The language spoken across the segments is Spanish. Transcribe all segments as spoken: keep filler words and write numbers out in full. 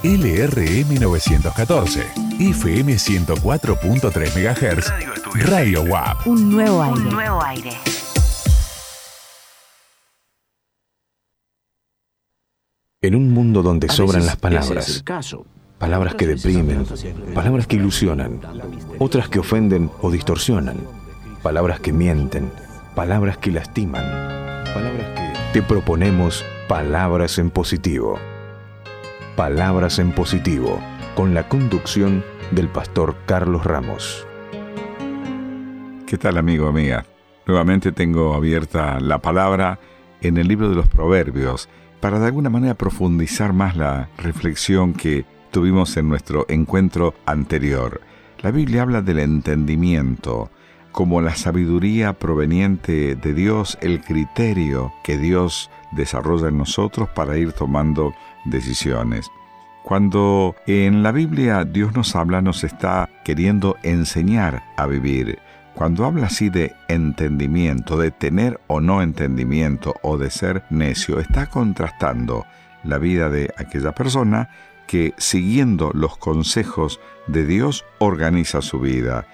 L R M novecientos catorce, F M ciento cuatro punto tres megahertz, Radio W A P. Un nuevo aire. Un nuevo aire. En un mundo donde A sobran veces las palabras, ese es el caso. palabras que deprimen, palabras que ilusionan, otras que ofenden o distorsionan, palabras que mienten, palabras que lastiman, palabras que... Te proponemos Palabras en Positivo. Palabras en Positivo, con la conducción del pastor Carlos Ramos. ¿Qué tal, amigo, amiga? Nuevamente tengo abierta la palabra en el libro de los Proverbios para de alguna manera profundizar más la reflexión que tuvimos en nuestro encuentro anterior. La Biblia habla del entendimiento como la sabiduría proveniente de Dios, el criterio que Dios desarrolla en nosotros para ir tomando decisiones. Cuando en la Biblia Dios nos habla, nos está queriendo enseñar a vivir. Cuando habla así de entendimiento, de tener o no entendimiento o de ser necio, está contrastando la vida de aquella persona que, siguiendo los consejos de Dios, organiza su vida.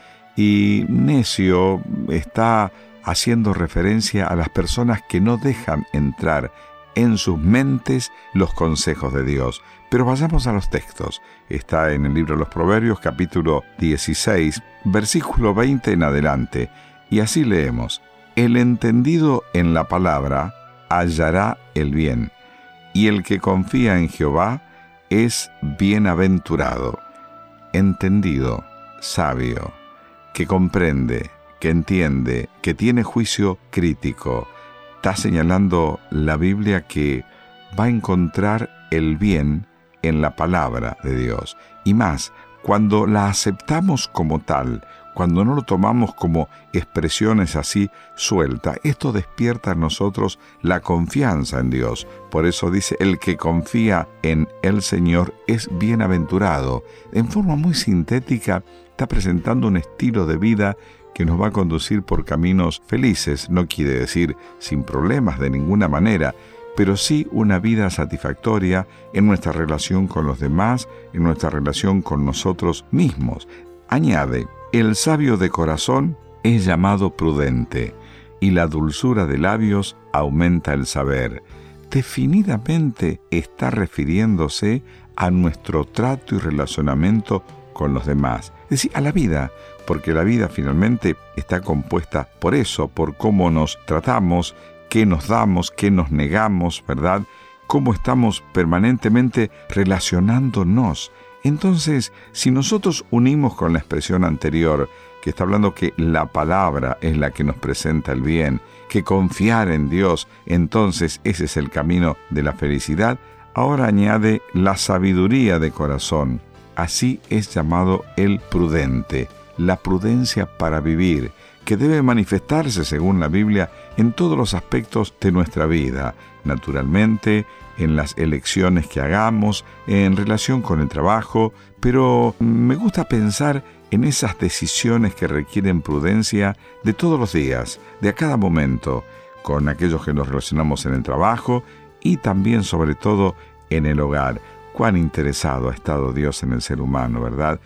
Y necio está haciendo referencia a las personas que no dejan entrar en sus mentes los consejos de Dios. Pero vayamos a los textos. Está en el libro de los Proverbios, capítulo dieciséis, versículo veinte en adelante. Y así leemos: El entendido en la palabra hallará el bien, y el que confía en Jehová es bienaventurado. Entendido, sabio, que comprende, que entiende, que tiene juicio crítico. Está señalando la Biblia que va a encontrar el bien en la palabra de Dios. Y más, cuando la aceptamos como tal, cuando no lo tomamos como expresiones así sueltas, esto despierta en nosotros la confianza en Dios. Por eso dice, el que confía en el Señor es bienaventurado. En forma muy sintética, está presentando un estilo de vida que nos va a conducir por caminos felices. No quiere decir sin problemas de ninguna manera, pero sí una vida satisfactoria en nuestra relación con los demás, en nuestra relación con nosotros mismos. Añade, el sabio de corazón es llamado prudente, y la dulzura de labios aumenta el saber. Definidamente está refiriéndose a nuestro trato y relacionamiento con los demás, es decir, a la vida, porque la vida finalmente está compuesta por eso, por cómo nos tratamos, qué nos damos, qué nos negamos, ¿verdad? Cómo estamos permanentemente relacionándonos. Entonces, si nosotros unimos con la expresión anterior, que está hablando que la palabra es la que nos presenta el bien, que confiar en Dios, entonces ese es el camino de la felicidad, ahora añade la sabiduría de corazón. Así es llamado el prudente, la prudencia para vivir, que debe manifestarse, según la Biblia, en todos los aspectos de nuestra vida, naturalmente, en las elecciones que hagamos, en relación con el trabajo, pero me gusta pensar en esas decisiones que requieren prudencia de todos los días, de a cada momento, con aquellos que nos relacionamos en el trabajo y también, sobre todo, en el hogar. Cuán interesado ha estado Dios en el ser humano, ¿verdad?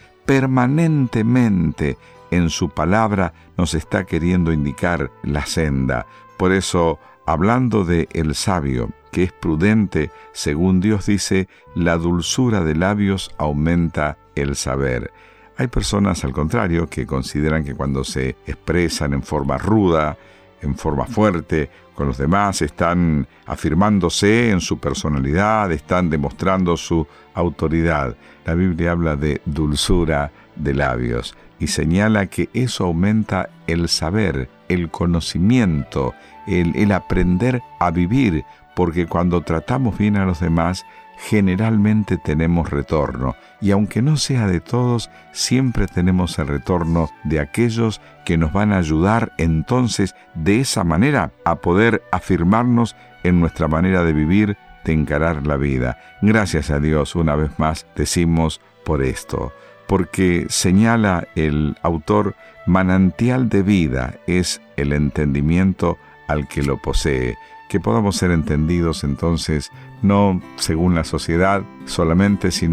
Permanentemente en su palabra nos está queriendo indicar la senda. Por eso, hablando de el sabio, que es prudente, según Dios dice, la dulzura de labios aumenta el saber. Hay personas, al contrario, que consideran que cuando se expresan en forma ruda, en forma fuerte, con los demás, están afirmándose en su personalidad, están demostrando su autoridad. La Biblia habla de dulzura de labios y señala que eso aumenta el saber, el conocimiento, el, el aprender a vivir, porque cuando tratamos bien a los demás, generalmente tenemos retorno, y aunque no sea de todos, siempre tenemos el retorno de aquellos que nos van a ayudar entonces de esa manera a poder afirmarnos en nuestra manera de vivir, de encarar la vida. Gracias a Dios, una vez más, decimos por esto, porque señala el autor, manantial de vida es el entendimiento al que lo posee. Que podamos ser entendidos entonces, no según la sociedad solamente, sino